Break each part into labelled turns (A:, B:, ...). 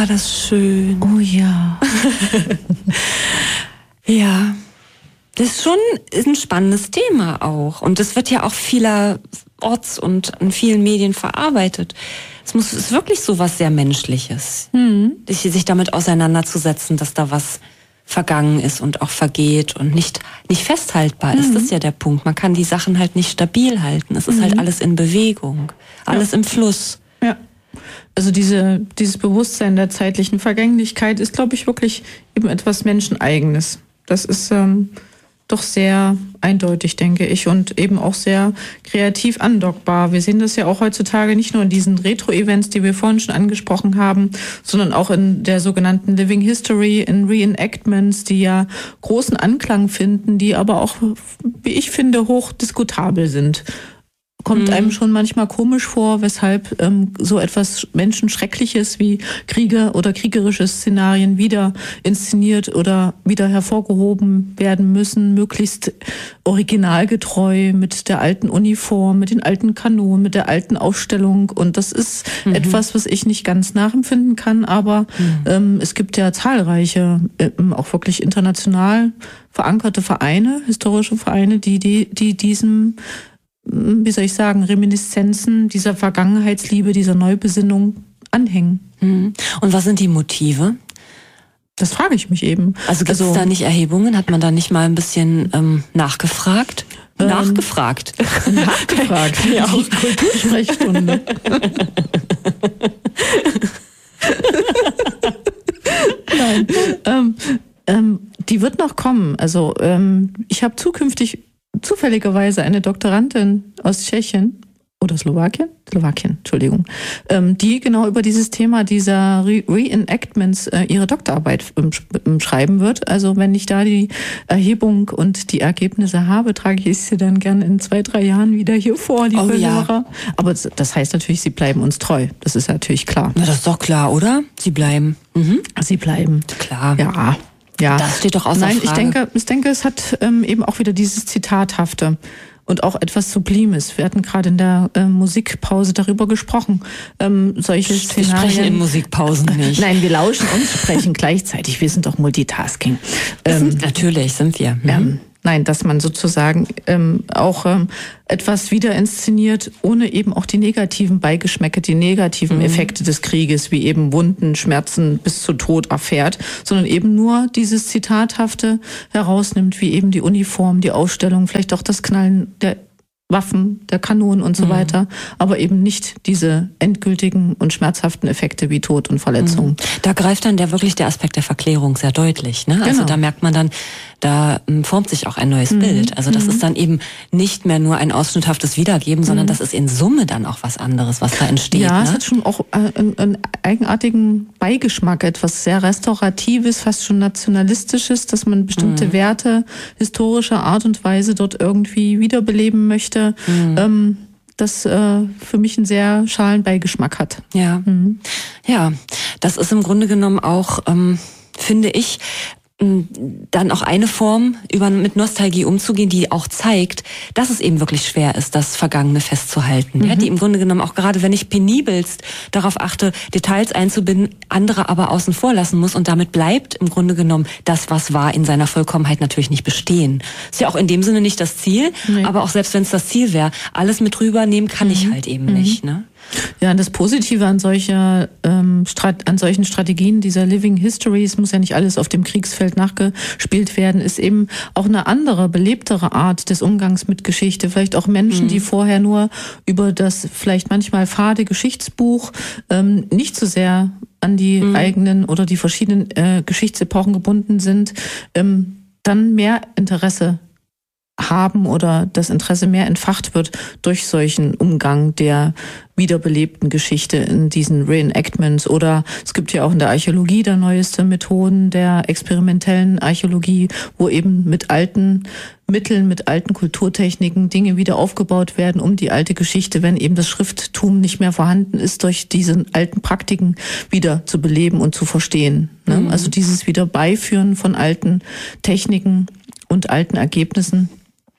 A: war das schön.
B: Oh ja.
A: Ja, das ist schon ein spannendes Thema auch. Und das wird ja auch vielerorts und in vielen Medien verarbeitet. Es ist wirklich so was sehr Menschliches, sich damit auseinanderzusetzen, dass da was vergangen ist und auch vergeht und nicht festhaltbar ist. Das ist ja der Punkt. Man kann die Sachen halt nicht stabil halten. Es ist halt alles in Bewegung, alles im Fluss.
B: Ja. Also dieses Bewusstsein der zeitlichen Vergänglichkeit ist, glaube ich, wirklich eben etwas Menscheneigenes. Das ist doch sehr eindeutig, denke ich, und eben auch sehr kreativ andockbar. Wir sehen das ja auch heutzutage nicht nur in diesen Retro-Events, die wir vorhin schon angesprochen haben, sondern auch in der sogenannten Living History, in Reenactments, die ja großen Anklang finden, die aber auch, wie ich finde, hoch diskutabel sind. Kommt einem schon manchmal komisch vor, weshalb so etwas Menschenschreckliches wie Kriege oder kriegerische Szenarien wieder inszeniert oder wieder hervorgehoben werden müssen, möglichst originalgetreu mit der alten Uniform, mit den alten Kanonen, mit der alten Ausstellung. Und das ist etwas, was ich nicht ganz nachempfinden kann, aber es gibt ja zahlreiche, auch wirklich international verankerte Vereine, historische Vereine, die diesem, wie soll ich sagen, Reminiszenzen dieser Vergangenheitsliebe, dieser Neubesinnung anhängen.
A: Und was sind die Motive?
B: Das frage ich mich eben.
A: Also gibt es da nicht Erhebungen? Hat man da nicht mal ein bisschen nachgefragt? Nachgefragt.
B: Ja, auch Kultursprechstunde. Nein. Die wird noch kommen. Also ich habe zufälligerweise eine Doktorandin aus Tschechien oder Slowakien, Entschuldigung, die genau über dieses Thema dieser Reenactments ihre Doktorarbeit schreiben wird. Also wenn ich da die Erhebung und die Ergebnisse habe, trage ich sie dann gern in 2-3 Jahren wieder hier vor, liebe Hörer. Aber das heißt natürlich, sie bleiben uns treu. Das ist natürlich klar.
A: Na, das ist doch klar, oder? Sie bleiben.
B: Sie bleiben.
A: Klar.
B: Ja.
A: Das steht doch außer Frage.
B: Ich denke, es hat eben auch wieder dieses Zitathafte und auch etwas Sublimes. Wir hatten gerade in der Musikpause darüber gesprochen. Solche Szenarien.
A: Wir sprechen in Musikpausen nicht.
B: Nein, wir lauschen und sprechen gleichzeitig. Wir sind doch Multitasking.
A: Natürlich sind wir.
B: Nein, dass man sozusagen auch etwas wieder inszeniert, ohne eben auch die negativen Beigeschmäcke, die negativen Effekte des Krieges, wie eben Wunden, Schmerzen bis zu Tod erfährt, sondern eben nur dieses Zitathafte herausnimmt, wie eben die Uniform, die Ausstellung, vielleicht auch das Knallen der Waffen, der Kanonen und so weiter, aber eben nicht diese endgültigen und schmerzhaften Effekte wie Tod und Verletzung.
A: Da greift dann wirklich der Aspekt der Verklärung sehr deutlich, ne? Also da merkt man dann, da formt sich auch ein neues Bild. Also das ist dann eben nicht mehr nur ein ausschnitthaftes Wiedergeben, sondern das ist in Summe dann auch was anderes, was da entsteht.
B: Ja, es hat schon auch einen eigenartigen Beigeschmack, etwas sehr Restauratives, fast schon Nationalistisches, dass man bestimmte Werte historischer Art und Weise dort irgendwie wiederbeleben möchte, das für mich einen sehr schalen Beigeschmack hat.
A: Ja, das ist im Grunde genommen auch, finde ich, dann auch eine Form, mit Nostalgie umzugehen, die auch zeigt, dass es eben wirklich schwer ist, das Vergangene festzuhalten. Ja, die im Grunde genommen auch gerade, wenn ich penibelst darauf achte, Details einzubinden, andere aber außen vor lassen muss und damit bleibt im Grunde genommen das, was war, in seiner Vollkommenheit natürlich nicht bestehen. Ist ja auch in dem Sinne nicht das Ziel, aber auch selbst wenn es das Ziel wäre, alles mit rübernehmen kann ich halt eben nicht, ne?
B: Ja, und das Positive an solchen Strategien dieser Living Histories, muss ja nicht alles auf dem Kriegsfeld nachgespielt werden, ist eben auch eine andere, belebtere Art des Umgangs mit Geschichte. Vielleicht auch Menschen, die vorher nur über das vielleicht manchmal fade Geschichtsbuch nicht so sehr an die eigenen oder die verschiedenen Geschichtsepochen gebunden sind, dann mehr Interesse haben oder das Interesse mehr entfacht wird durch solchen Umgang der wiederbelebten Geschichte in diesen Reenactments. Oder es gibt ja auch in der Archäologie da neueste Methoden der experimentellen Archäologie, wo eben mit alten Mitteln, mit alten Kulturtechniken Dinge wieder aufgebaut werden, um die alte Geschichte, wenn eben das Schrifttum nicht mehr vorhanden ist, durch diese alten Praktiken wieder zu beleben und zu verstehen. Ne? Also dieses Wiederbeiführen von alten Techniken und alten Ergebnissen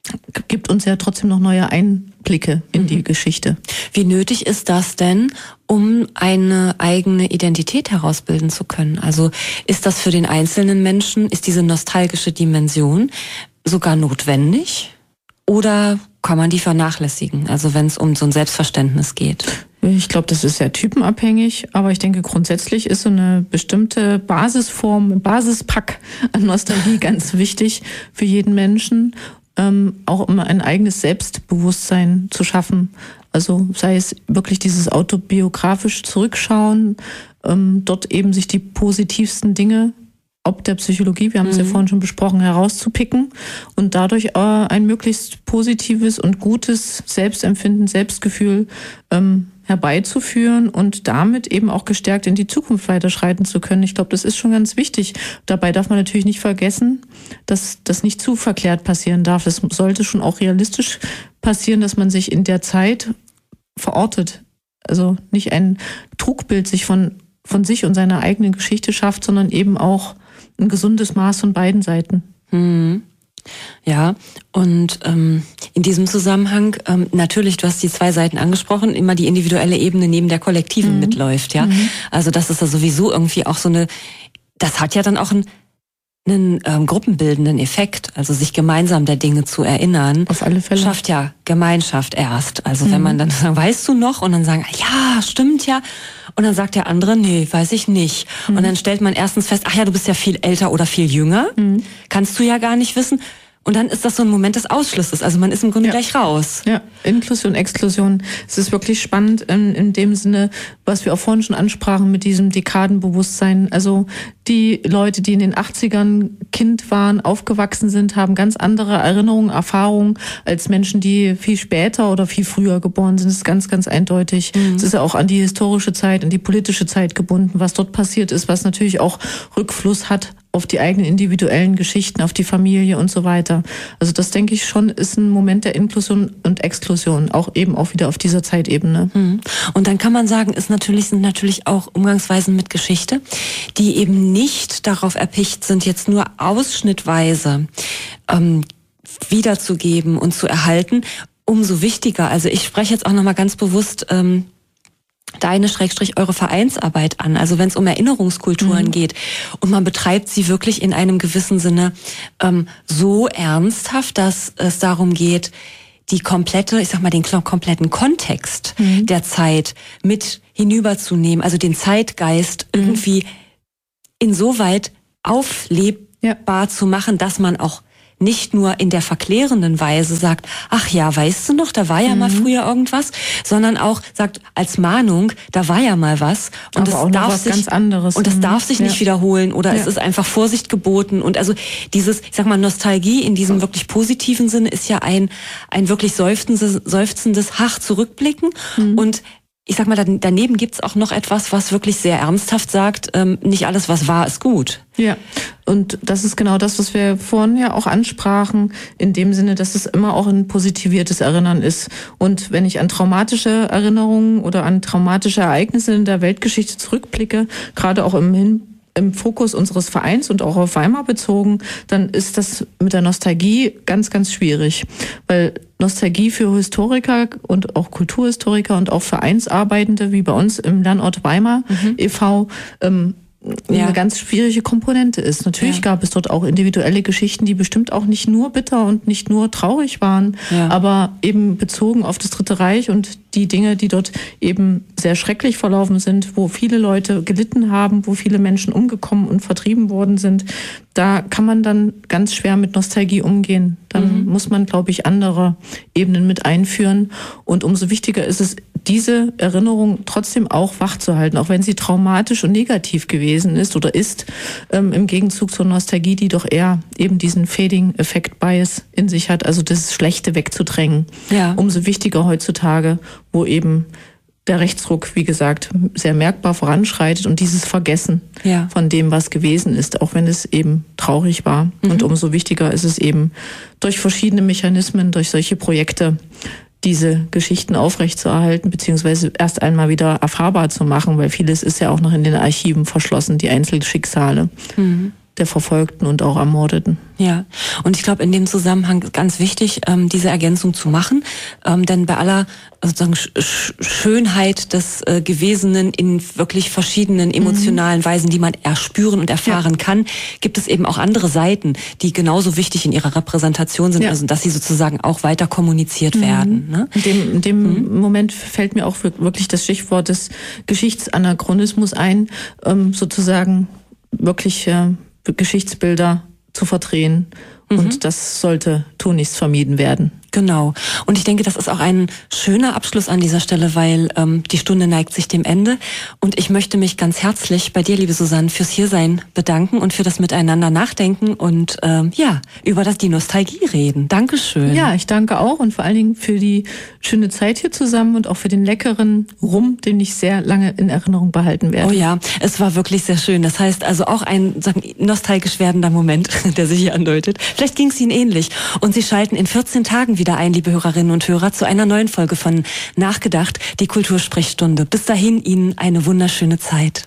B: gibt uns ja trotzdem noch neue Einblicke in die Geschichte.
A: Wie nötig ist das denn, um eine eigene Identität herausbilden zu können? Also ist das für den einzelnen Menschen, ist diese nostalgische Dimension sogar notwendig? Oder kann man die vernachlässigen, also wenn es um so ein Selbstverständnis geht?
B: Ich glaube, das ist sehr typenabhängig, aber ich denke, grundsätzlich ist so eine bestimmte Basisform, ein Basispack an Nostalgie ganz wichtig für jeden Menschen, auch um ein eigenes Selbstbewusstsein zu schaffen. Also sei es wirklich dieses autobiografisch Zurückschauen, dort eben sich die positivsten Dinge, ob der Psychologie, wir haben es ja vorhin schon besprochen, herauszupicken und dadurch ein möglichst positives und gutes Selbstempfinden, Selbstgefühl herbeizuführen und damit eben auch gestärkt in die Zukunft weiterschreiten zu können. Ich glaube, das ist schon ganz wichtig. Dabei darf man natürlich nicht vergessen, dass das nicht zu verklärt passieren darf. Es sollte schon auch realistisch passieren, dass man sich in der Zeit verortet. Also nicht ein Trugbild sich von sich und seiner eigenen Geschichte schafft, sondern eben auch ein gesundes Maß von beiden Seiten.
A: Ja, und in diesem Zusammenhang, natürlich, du hast die zwei Seiten angesprochen, immer die individuelle Ebene neben der kollektiven mitläuft, ja. Also das ist ja sowieso irgendwie auch so das hat ja dann auch einen gruppenbildenden Effekt, also sich gemeinsam der Dinge zu erinnern.
B: Auf alle Fälle.
A: Schafft ja Gemeinschaft erst. Also wenn man dann sagt, weißt du noch? Und dann sagen, ja, stimmt ja. Und dann sagt der andere, nee, weiß ich nicht. Und dann stellt man erstens fest, ach ja, du bist ja viel älter oder viel jünger. Kannst du ja gar nicht wissen. Und dann ist das so ein Moment des Ausschlusses. Also man ist im Grunde gleich raus.
B: Ja, Inklusion, Exklusion. Es ist wirklich spannend in dem Sinne, was wir auch vorhin schon ansprachen mit diesem Dekadenbewusstsein. Also die Leute, die in den 80ern Kind waren, aufgewachsen sind, haben ganz andere Erinnerungen, Erfahrungen als Menschen, die viel später oder viel früher geboren sind. Das ist ganz, ganz eindeutig. Es ist ja auch an die historische Zeit, an die politische Zeit gebunden, was dort passiert ist, was natürlich auch Rückfluss hat auf die eigenen individuellen Geschichten, auf die Familie und so weiter. Also das, denke ich schon, ist ein Moment der Inklusion und Exklusion, auch eben auch wieder auf dieser Zeitebene.
A: Und dann kann man sagen, sind natürlich auch Umgangsweisen mit Geschichte, die eben nicht darauf erpicht sind, jetzt nur ausschnittweise wiederzugeben und zu erhalten, umso wichtiger. Also ich spreche jetzt auch nochmal ganz bewusst eure Vereinsarbeit an. Also wenn es um Erinnerungskulturen geht und man betreibt sie wirklich in einem gewissen Sinne so ernsthaft, dass es darum geht, den kompletten Kontext der Zeit mit hinüberzunehmen, also den Zeitgeist irgendwie insoweit auflebbar zu machen, dass man auch nicht nur in der verklärenden Weise sagt, ach ja, weißt du noch, da war ja mal früher irgendwas, sondern auch sagt als Mahnung, da war ja mal was und
B: das darf sich ganz anderes.
A: Und das darf sich nicht wiederholen oder es ist einfach Vorsicht geboten und also dieses, Nostalgie in diesem wirklich positiven Sinne ist ja ein wirklich seufzendes zurückblicken und ich sag mal, daneben gibt's auch noch etwas, was wirklich sehr ernsthaft sagt, nicht alles, was war, ist gut.
B: Ja, und das ist genau das, was wir vorhin ja auch ansprachen, in dem Sinne, dass es immer auch ein positiviertes Erinnern ist. Und wenn ich an traumatische Erinnerungen oder an traumatische Ereignisse in der Weltgeschichte zurückblicke, gerade auch im Fokus unseres Vereins und auch auf Weimar bezogen, dann ist das mit der Nostalgie ganz, ganz schwierig. Weil Nostalgie für Historiker und auch Kulturhistoriker und auch Vereinsarbeitende, wie bei uns im Lernort Weimar e.V., eine ganz schwierige Komponente ist. Natürlich gab es dort auch individuelle Geschichten, die bestimmt auch nicht nur bitter und nicht nur traurig waren, aber eben bezogen auf das Dritte Reich und die Dinge, die dort eben sehr schrecklich verlaufen sind, wo viele Leute gelitten haben, wo viele Menschen umgekommen und vertrieben worden sind. Da kann man dann ganz schwer mit Nostalgie umgehen. Dann muss man, glaube ich, andere Ebenen mit einführen. Und umso wichtiger ist es, diese Erinnerung trotzdem auch wachzuhalten, auch wenn sie traumatisch und negativ gewesen ist oder ist, im Gegenzug zur Nostalgie, die doch eher eben diesen Fading-Effekt-Bias in sich hat, also das Schlechte wegzudrängen.
A: Ja.
B: Umso wichtiger heutzutage, wo eben der Rechtsruck, wie gesagt, sehr merkbar voranschreitet und dieses Vergessen von dem, was gewesen ist, auch wenn es eben traurig war. Und umso wichtiger ist es eben, durch verschiedene Mechanismen, durch solche Projekte, diese Geschichten aufrechtzuerhalten, beziehungsweise erst einmal wieder erfahrbar zu machen, weil vieles ist ja auch noch in den Archiven verschlossen, die Einzelschicksale. der Verfolgten und auch Ermordeten.
A: Ja, und ich glaube, in dem Zusammenhang ist ganz wichtig, diese Ergänzung zu machen, denn bei aller sozusagen Schönheit des Gewesenen in wirklich verschiedenen emotionalen Weisen, die man erspüren und erfahren kann, gibt es eben auch andere Seiten, die genauso wichtig in ihrer Repräsentation sind, also dass sie sozusagen auch weiter kommuniziert werden. Ne?
B: In dem Moment fällt mir auch wirklich das Stichwort des Geschichtsanachronismus ein, sozusagen wirklich Geschichtsbilder zu verdrehen. Und das sollte tunlichst vermieden werden.
A: Genau. Und ich denke, das ist auch ein schöner Abschluss an dieser Stelle, weil die Stunde neigt sich dem Ende. Und ich möchte mich ganz herzlich bei dir, liebe Susanne, fürs Hiersein bedanken und für das Miteinander nachdenken und über die Nostalgie reden. Dankeschön.
B: Ja, ich danke auch und vor allen Dingen für die schöne Zeit hier zusammen und auch für den leckeren Rum, den ich sehr lange in Erinnerung behalten werde.
A: Oh ja, es war wirklich sehr schön. Das heißt also auch ein nostalgisch werdender Moment, der sich hier andeutet. Vielleicht ging es Ihnen ähnlich. Und Sie schalten in 14 Tagen wieder ein, liebe Hörerinnen und Hörer, zu einer neuen Folge von Nachgedacht, die Kultursprechstunde. Bis dahin Ihnen eine wunderschöne Zeit.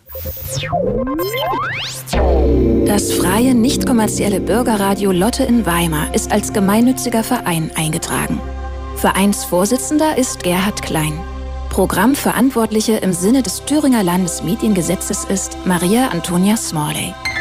C: Das freie, nicht kommerzielle Bürgerradio Lotte in Weimar ist als gemeinnütziger Verein eingetragen. Vereinsvorsitzender ist Gerhard Klein. Programmverantwortliche im Sinne des Thüringer Landesmediengesetzes ist Maria Antonia Smalley.